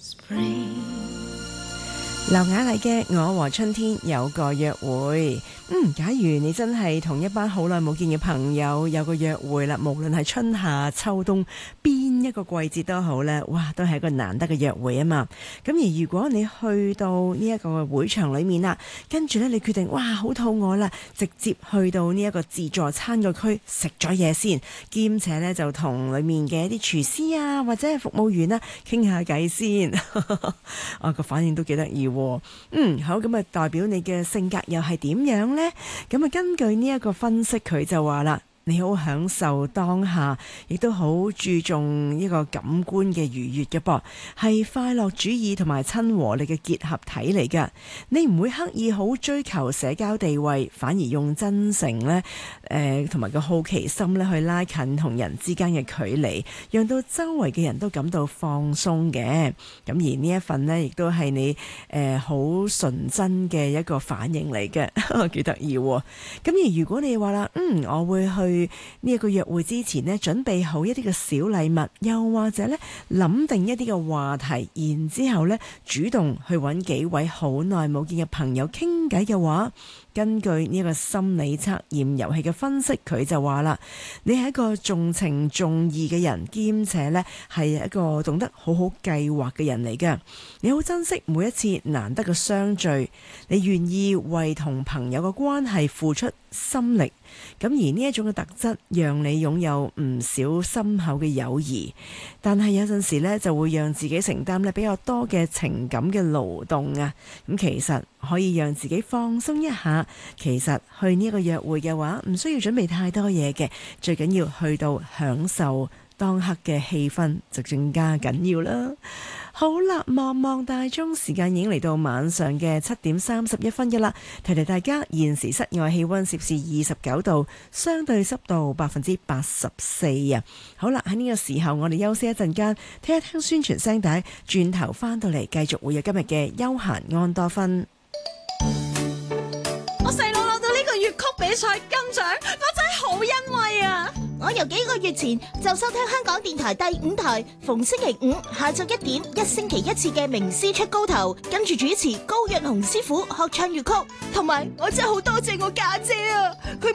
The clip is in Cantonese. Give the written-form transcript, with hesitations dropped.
劉雅麗嘅《我和春天有個約會》。假如你真係同一班好耐冇見嘅朋友有個約會啦，無論係春夏秋冬邊一個季節都好呢，哇，都係一個難得嘅約會啊嘛。咁而如果你去到呢一個會場裏面啦，跟住呢你決定哇好肚餓啦，直接去到呢一個自助餐個區食咗嘢先，兼且呢就同裏面嘅一啲廚師啊或者係服務員啦傾下偈先，個反應都幾得意喎。好，咁啊代表你嘅性格又係點樣呢？咁啊根據呢一個分析，佢就話啦，你好享受當下，亦都好注重呢個感官嘅愉悅嘅噃，係快樂主義同埋親和力嘅結合體嚟㗎。你唔會刻意好追求社交地位，反而用真誠呢同埋個好奇心呢去拉近同人之間嘅距離，讓到周圍嘅人都感到放鬆嘅。咁而呢一份呢，亦都係你好純真嘅一個反應嚟嘅，幾得意喎。咁而如果你話啦，我會去呢一個約會之前呢，準備好一啲嘅小禮物，又或者呢諗定一啲嘅話題，然之後呢主動去揾幾位好耐冇見嘅朋友傾偈嘅話，根據呢個心理測驗遊戲嘅分析，佢就話啦，你係一個重情重義嘅人，兼且呢係一個懂得好好計劃嘅人嚟嘅。你好珍惜每一次難得嘅相聚，你願意為同朋友嘅關係付出心力。咁而呢一種嘅特質，讓你擁有唔少深厚嘅友誼，但係有陣時呢就會讓自己承擔呢比較多嘅情感嘅勞動啊。咁其實可以讓自己放鬆一下。其實去呢個約會嘅話，唔需要準備太多嘢嘅，最緊要去到享受當刻嘅氣氛就更加緊要啦。好啦，望望大鐘，時間已經嚟到晚上嘅7:31嘅啦。提提大家，現時室外氣溫攝氏29度，相對濕度84%啊。好啦，喺呢個時候我哋休息一陣間，聽一聽宣傳聲帶，轉頭翻到嚟繼續會有今日嘅休閒安多芬。 我細佬攞到呢個粵曲比賽金獎，我真係好欣慰啊！ 我由幾個月前就收聽香港電台第5台，逢星期五下晝1點，一星期一次嘅名師出高頭，跟住主持高潤鴻師傅學唱粵曲，同埋我真係好多謝我家姐啊！佢